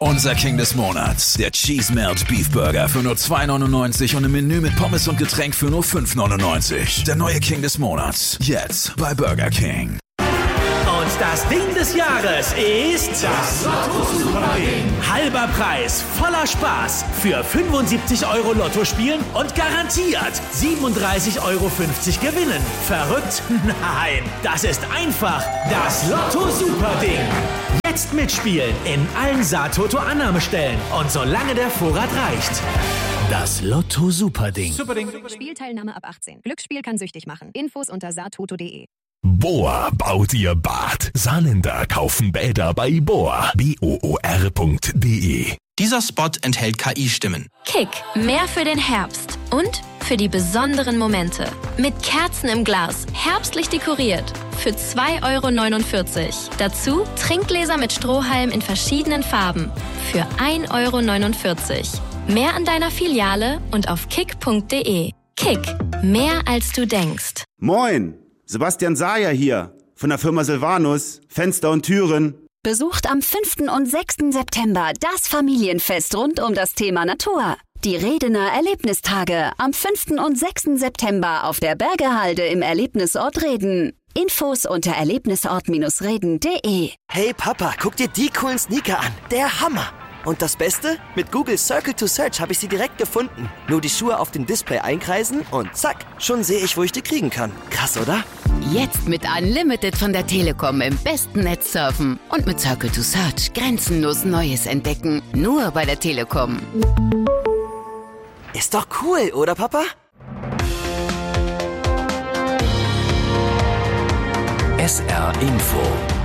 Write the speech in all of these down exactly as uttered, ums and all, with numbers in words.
Unser King des Monats. Der Cheese Melt Beef Burger für nur zwei neunundneunzig und ein Menü mit Pommes und Getränk für nur fünf neunundneunzig. Der neue King des Monats. Jetzt bei Burger King. Und das Ding des Jahres ist das Lotto-Super-Ding. Halber Preis, voller Spaß. Für fünfundsiebzig Euro Lotto spielen und garantiert siebenunddreißig Euro fünfzig gewinnen. Verrückt? Nein, das ist einfach das Lotto-Super-Ding. Jetzt mitspielen in allen Saatoto-Annahmestellen und solange der Vorrat reicht. Das Lotto-Super-Ding. Superding. Spielteilnahme ab achtzehn. Glücksspiel kann süchtig machen. Infos unter saatoto punkt de. Bohr baut ihr Bad. Saarländer kaufen Bäder bei Bohr. B O O R punkt de. Dieser Spot enthält K I-Stimmen. Kick, mehr für den Herbst und für die besonderen Momente. Mit Kerzen im Glas, herbstlich dekoriert. Für zwei Euro neunundvierzig. Dazu Trinkgläser mit Strohhalm in verschiedenen Farben. Für ein Euro neunundvierzig. Mehr an deiner Filiale und auf kick punkt de. Kick, mehr als du denkst. Moin! Sebastian Sayer hier, von der Firma Silvanus, Fenster und Türen. Besucht am fünften und sechsten September das Familienfest rund um das Thema Natur. Die Redener Erlebnistage am fünften und sechsten September auf der Bergehalde im Erlebnisort Reden. Infos unter erlebnisort reden punkt de. Hey Papa, guck dir die coolen Sneaker an. Der Hammer! Und das Beste? Mit Google Circle to Search habe ich sie direkt gefunden. Nur die Schuhe auf dem Display einkreisen und zack, schon sehe ich, wo ich die kriegen kann. Krass, oder? Jetzt mit Unlimited von der Telekom im besten Netz surfen. Und mit Circle to Search grenzenlos Neues entdecken. Nur bei der Telekom. Ist doch cool, oder Papa? S R Info.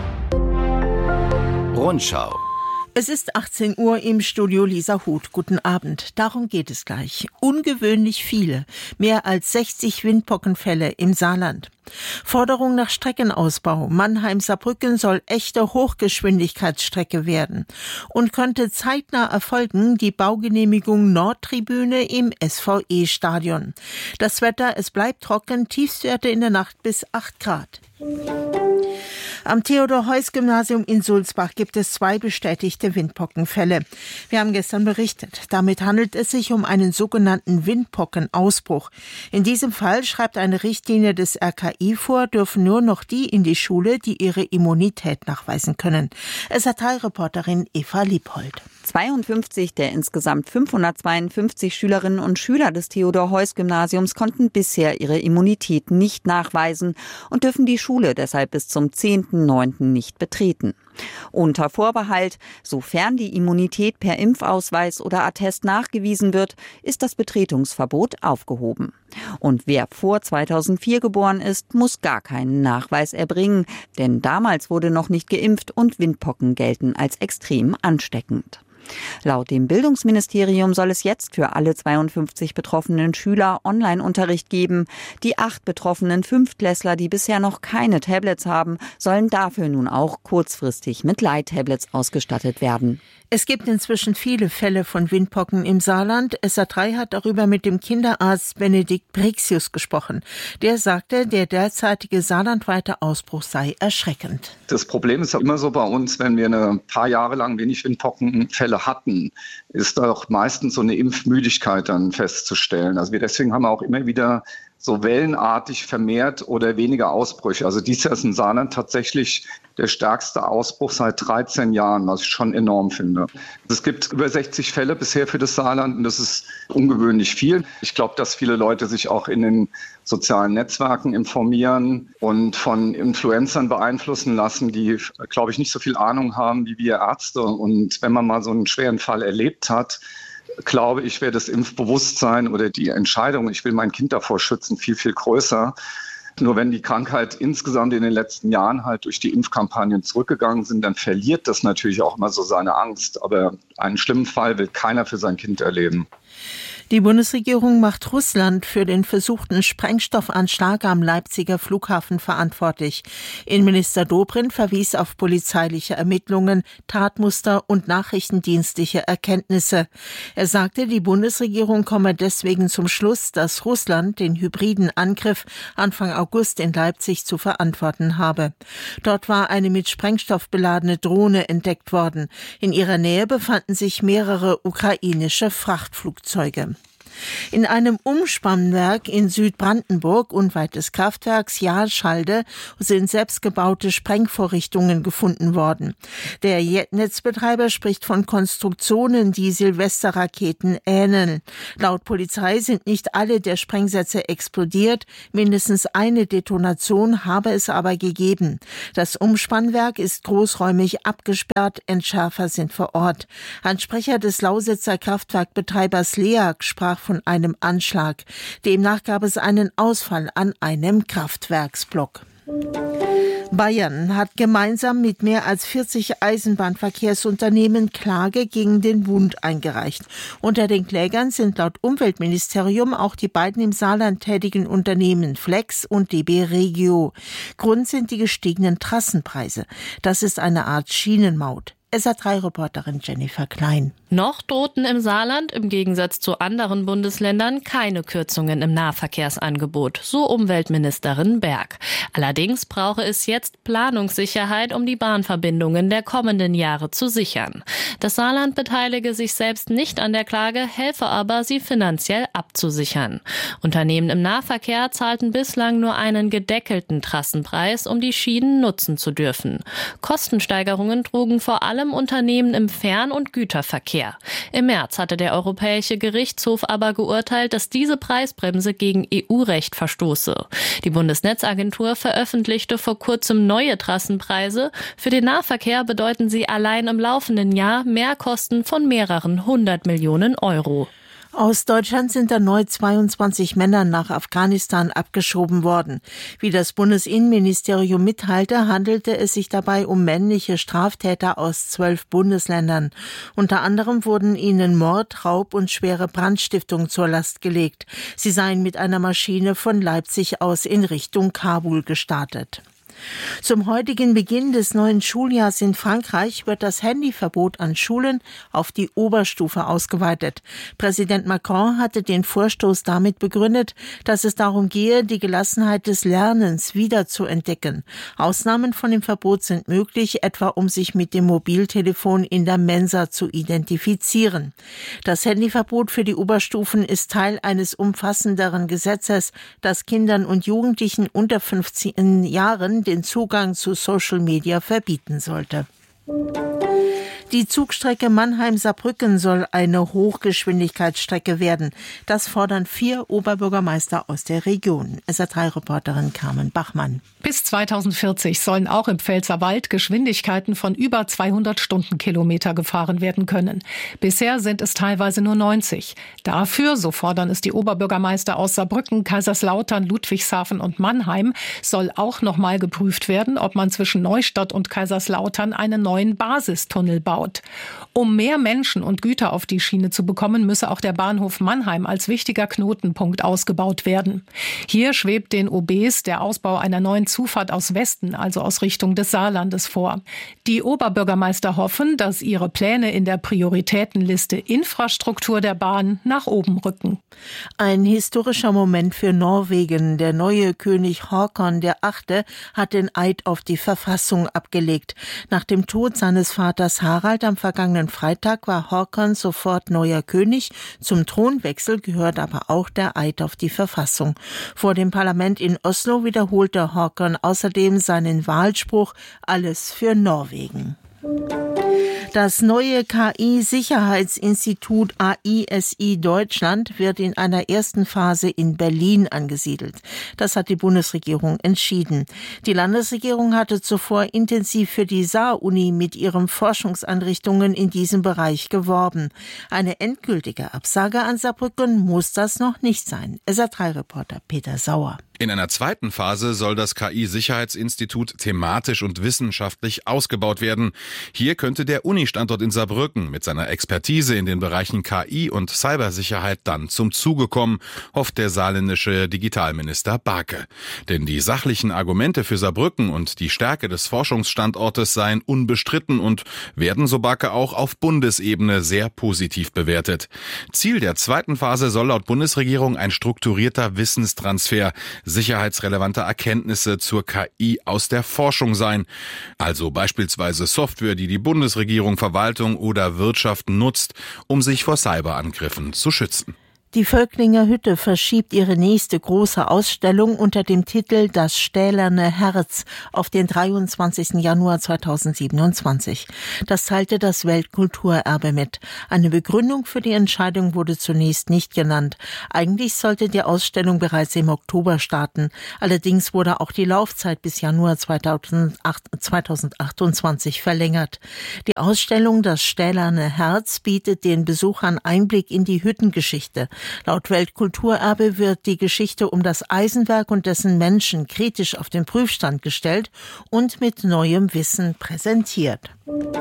Rundschau. Es ist achtzehn Uhr im Studio Lisa Huth. Guten Abend. Darum geht es gleich. Ungewöhnlich viele. Mehr als sechzig Windpockenfälle im Saarland. Forderung nach Streckenausbau. Mannheim-Saarbrücken soll echte Hochgeschwindigkeitsstrecke werden. Und könnte zeitnah erfolgen die Baugenehmigung Nordtribüne im S V E-Stadion. Das Wetter, es bleibt trocken, Tiefstwerte in der Nacht bis acht Grad. Am Theodor-Heuss-Gymnasium in Sulzbach gibt es zwei bestätigte Windpockenfälle. Wir haben gestern berichtet. Damit handelt es sich um einen sogenannten Windpockenausbruch. In diesem Fall, schreibt eine Richtlinie des R K I vor, dürfen nur noch die in die Schule, die ihre Immunität nachweisen können. S R drei-Reporterin Eva Liebhold. zweiundfünfzig der insgesamt fünfhundertzweiundfünfzig Schülerinnen und Schüler des Theodor-Heuss-Gymnasiums konnten bisher ihre Immunität nicht nachweisen und dürfen die Schule deshalb bis zum zehnten neunten nicht betreten. Unter Vorbehalt, sofern die Immunität per Impfausweis oder Attest nachgewiesen wird, ist das Betretungsverbot aufgehoben. Und wer vor zweitausendvier geboren ist, muss gar keinen Nachweis erbringen, denn damals wurde noch nicht geimpft und Windpocken gelten als extrem ansteckend. Laut dem Bildungsministerium soll es jetzt für alle zweiundfünfzig betroffenen Schüler Online-Unterricht geben. Die acht betroffenen Fünftklässler, die bisher noch keine Tablets haben, sollen dafür nun auch kurzfristig mit Leihtablets ausgestattet werden. Es gibt inzwischen viele Fälle von Windpocken im Saarland. S R drei hat darüber mit dem Kinderarzt Benedikt Brixius gesprochen. Der sagte, der derzeitige saarlandweite Ausbruch sei erschreckend. Das Problem ist ja immer so bei uns, wenn wir ein paar Jahre lang wenig Windpockenfälle hatten, ist auch meistens so eine Impfmüdigkeit dann festzustellen. Also wir deswegen haben wir auch immer wieder so wellenartig vermehrt oder weniger Ausbrüche. Also dieses Jahr ist in Saarland tatsächlich der stärkste Ausbruch seit dreizehn Jahren, was ich schon enorm finde. Es gibt über sechzig Fälle bisher für das Saarland und das ist ungewöhnlich viel. Ich glaube, dass viele Leute sich auch in den sozialen Netzwerken informieren und von Influencern beeinflussen lassen, die, glaube ich, nicht so viel Ahnung haben wie wir Ärzte. Und wenn man mal so einen schweren Fall erlebt hat, glaube ich, wäre das Impfbewusstsein oder die Entscheidung, ich will mein Kind davor schützen, viel, viel größer. Nur wenn die Krankheit insgesamt in den letzten Jahren halt durch die Impfkampagnen zurückgegangen sind, dann verliert das natürlich auch immer so seine Angst. Aber einen schlimmen Fall will keiner für sein Kind erleben. Die Bundesregierung macht Russland für den versuchten Sprengstoffanschlag am Leipziger Flughafen verantwortlich. Innenminister Dobrindt verwies auf polizeiliche Ermittlungen, Tatmuster und nachrichtendienstliche Erkenntnisse. Er sagte, die Bundesregierung komme deswegen zum Schluss, dass Russland den hybriden Angriff Anfang August in Leipzig zu verantworten habe. Dort war eine mit Sprengstoff beladene Drohne entdeckt worden. In ihrer Nähe befanden sich mehrere ukrainische Frachtflugzeuge. In einem Umspannwerk in Südbrandenburg unweit des Kraftwerks Jaaschalde sind selbstgebaute Sprengvorrichtungen gefunden worden. Der Netzbetreiber spricht von Konstruktionen, die Silvesterraketen ähneln. Laut Polizei sind nicht alle der Sprengsätze explodiert, mindestens eine Detonation habe es aber gegeben. Das Umspannwerk ist großräumig abgesperrt, Entschärfer sind vor Ort. Ein Sprecher des Lausitzer Kraftwerkbetreibers LEAG sprach von einem Anschlag. Demnach gab es einen Ausfall an einem Kraftwerksblock. Bayern hat gemeinsam mit mehr als vierzig Eisenbahnverkehrsunternehmen Klage gegen den Bund eingereicht. Unter den Klägern sind laut Umweltministerium auch die beiden im Saarland tätigen Unternehmen Flex und D B Regio. Grund sind die gestiegenen Trassenpreise. Das ist eine Art Schienenmaut. S A drei Reporterin Jennifer Klein. Noch drohten im Saarland im Gegensatz zu anderen Bundesländern keine Kürzungen im Nahverkehrsangebot, so Umweltministerin Berg. Allerdings brauche es jetzt Planungssicherheit, um die Bahnverbindungen der kommenden Jahre zu sichern. Das Saarland beteilige sich selbst nicht an der Klage, helfe aber, sie finanziell abzusichern. Unternehmen im Nahverkehr zahlten bislang nur einen gedeckelten Trassenpreis, um die Schienen nutzen zu dürfen. Kostensteigerungen trugen vor allem Unternehmen im Fern- und Güterverkehr. Im März hatte der Europäische Gerichtshof aber geurteilt, dass diese Preisbremse gegen E U-Recht verstoße. Die Bundesnetzagentur veröffentlichte vor kurzem neue Trassenpreise. Für den Nahverkehr bedeuten sie allein im laufenden Jahr Mehrkosten von mehreren hundert Millionen Euro. Aus Deutschland sind erneut zweiundzwanzig Männer nach Afghanistan abgeschoben worden. Wie das Bundesinnenministerium mitteilte, handelte es sich dabei um männliche Straftäter aus zwölf Bundesländern. Unter anderem wurden ihnen Mord, Raub und schwere Brandstiftung zur Last gelegt. Sie seien mit einer Maschine von Leipzig aus in Richtung Kabul gestartet. Zum heutigen Beginn des neuen Schuljahrs in Frankreich wird das Handyverbot an Schulen auf die Oberstufe ausgeweitet. Präsident Macron hatte den Vorstoß damit begründet, dass es darum gehe, die Gelassenheit des Lernens wieder zu entdecken. Ausnahmen von dem Verbot sind möglich, etwa um sich mit dem Mobiltelefon in der Mensa zu identifizieren. Das Handyverbot für die Oberstufen ist Teil eines umfassenderen Gesetzes, das Kindern und Jugendlichen unter fünfzehn Jahren den Zugang zu Social Media verbieten sollte. Die Zugstrecke Mannheim-Saarbrücken soll eine Hochgeschwindigkeitsstrecke werden. Das fordern vier Oberbürgermeister aus der Region. S A drei Reporterin Carmen Bachmann. Bis zweitausendvierzig sollen auch im Pfälzerwald Geschwindigkeiten von über zweihundert Stundenkilometer gefahren werden können. Bisher sind es teilweise nur neunzig. Dafür, so fordern es die Oberbürgermeister aus Saarbrücken, Kaiserslautern, Ludwigshafen und Mannheim, soll auch nochmal geprüft werden, ob man zwischen Neustadt und Kaiserslautern einen neuen Basistunnel baut. Um mehr Menschen und Güter auf die Schiene zu bekommen, müsse auch der Bahnhof Mannheim als wichtiger Knotenpunkt ausgebaut werden. Hier schwebt den O Bs der Ausbau einer neuen Zufahrt aus Westen, also aus Richtung des Saarlandes, vor. Die Oberbürgermeister hoffen, dass ihre Pläne in der Prioritätenliste Infrastruktur der Bahn nach oben rücken. Ein historischer Moment für Norwegen. Der neue König Håkon der Achte hat den Eid auf die Verfassung abgelegt. Nach dem Tod seines Vaters Harald am vergangenen Freitag war Håkon sofort neuer König. Zum Thronwechsel gehört aber auch der Eid auf die Verfassung. Vor dem Parlament in Oslo wiederholte Håkon außerdem seinen Wahlspruch: Alles für Norwegen. Das neue K I-Sicherheitsinstitut A I S I Deutschland wird in einer ersten Phase in Berlin angesiedelt. Das hat die Bundesregierung entschieden. Die Landesregierung hatte zuvor intensiv für die Saar-Uni mit ihren Forschungseinrichtungen in diesem Bereich geworben. Eine endgültige Absage an Saarbrücken muss das noch nicht sein. S A drei Reporter Peter Sauer. In einer zweiten Phase soll das K I-Sicherheitsinstitut thematisch und wissenschaftlich ausgebaut werden. Hier könnte der Uni-Standort in Saarbrücken mit seiner Expertise in den Bereichen K I und Cybersicherheit dann zum Zuge kommen, hofft der saarländische Digitalminister Barke. Denn die sachlichen Argumente für Saarbrücken und die Stärke des Forschungsstandortes seien unbestritten und werden, so Barke, auch auf Bundesebene sehr positiv bewertet. Ziel der zweiten Phase soll laut Bundesregierung ein strukturierter Wissenstransfer sicherheitsrelevante Erkenntnisse zur K I aus der Forschung sein. Also beispielsweise Software, die die Bundesregierung, Verwaltung oder Wirtschaft nutzt, um sich vor Cyberangriffen zu schützen. Die Völklinger Hütte verschiebt ihre nächste große Ausstellung unter dem Titel Das stählerne Herz auf den dreiundzwanzigsten Januar zweitausendsiebenundzwanzig. Das teilte das Weltkulturerbe mit. Eine Begründung für die Entscheidung wurde zunächst nicht genannt. Eigentlich sollte die Ausstellung bereits im Oktober starten. Allerdings wurde auch die Laufzeit bis Januar zweitausendachtundzwanzig verlängert. Die Ausstellung Das stählerne Herz bietet den Besuchern Einblick in die Hüttengeschichte. Laut Weltkulturerbe wird die Geschichte um das Eisenwerk und dessen Menschen kritisch auf den Prüfstand gestellt und mit neuem Wissen präsentiert.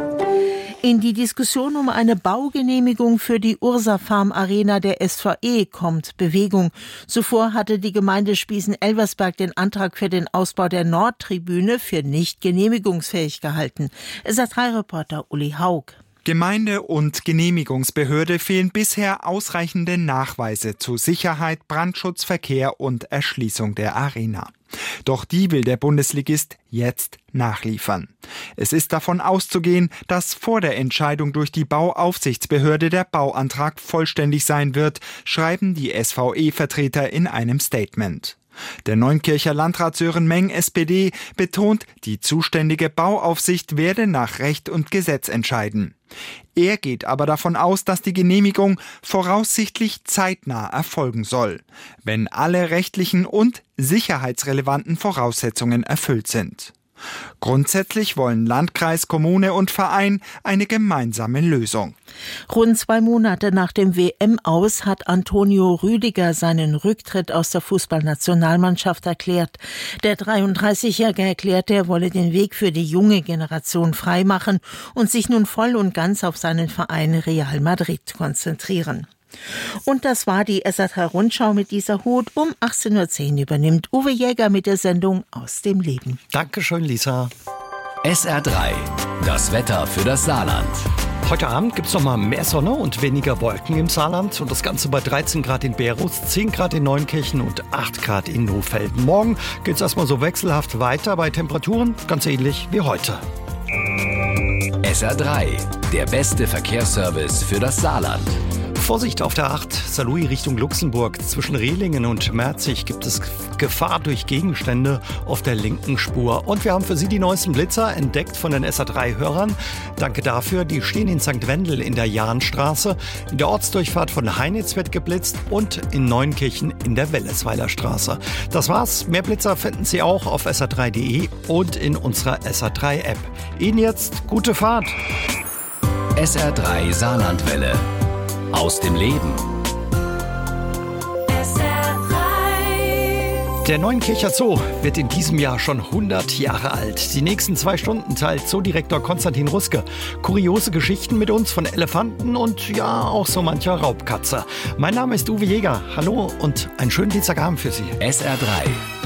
In die Diskussion um eine Baugenehmigung für die Ursa-Farm Arena der S V E kommt Bewegung. Zuvor hatte die Gemeinde Spießen-Elversberg den Antrag für den Ausbau der Nordtribüne für nicht genehmigungsfähig gehalten. S R drei Reporter Uli Haug. Gemeinde und Genehmigungsbehörde fehlen bisher ausreichende Nachweise zu Sicherheit, Brandschutz, Verkehr und Erschließung der Arena. Doch die will der Bundesligist jetzt nachliefern. Es ist davon auszugehen, dass vor der Entscheidung durch die Bauaufsichtsbehörde der Bauantrag vollständig sein wird, schreiben die S V E-Vertreter in einem Statement. Der Neunkircher Landrat Sören Meng, S P D, betont, die zuständige Bauaufsicht werde nach Recht und Gesetz entscheiden. Er geht aber davon aus, dass die Genehmigung voraussichtlich zeitnah erfolgen soll, wenn alle rechtlichen und sicherheitsrelevanten Voraussetzungen erfüllt sind. Grundsätzlich wollen Landkreis, Kommune und Verein eine gemeinsame Lösung. Rund zwei Monate nach dem W M-Aus hat Antonio Rüdiger seinen Rücktritt aus der Fußballnationalmannschaft erklärt. Der dreiunddreißigjährige erklärte, er wolle den Weg für die junge Generation freimachen und sich nun voll und ganz auf seinen Verein Real Madrid konzentrieren. Und das war die S R drei Rundschau mit dieser Hut. Um achtzehn Uhr zehn übernimmt Uwe Jäger mit der Sendung Aus dem Leben. Dankeschön, Lisa. S R drei, das Wetter für das Saarland. Heute Abend gibt es noch mal mehr Sonne und weniger Wolken im Saarland. Und das Ganze bei dreizehn Grad in Berus, zehn Grad in Neunkirchen und acht Grad in Nohfelden. Morgen geht es erstmal so wechselhaft weiter bei Temperaturen ganz ähnlich wie heute. S R drei, der beste Verkehrsservice für das Saarland. Vorsicht auf der acht, Saarlouis Richtung Luxemburg. Zwischen Rehlingen und Merzig gibt es Gefahr durch Gegenstände auf der linken Spur. Und wir haben für Sie die neuesten Blitzer entdeckt von den S R drei Hörern. Danke dafür. Die stehen in Sankt Wendel in der Jahnstraße. In der Ortsdurchfahrt von Heinitz wird geblitzt und in Neunkirchen in der Wellesweiler Straße. Das war's. Mehr Blitzer finden Sie auch auf S R drei Punkt de und in unserer S R drei App. Ihnen jetzt gute Fahrt. S R drei Saarlandwelle. Aus dem Leben. Der Neunkircher Zoo wird in diesem Jahr schon hundert Jahre alt. Die nächsten zwei Stunden teilt Zoodirektor Konstantin Ruske kuriose Geschichten mit uns von Elefanten und ja, auch so mancher Raubkatze. Mein Name ist Uwe Jäger. Hallo und einen schönen Dienstagabend für Sie. S R drei.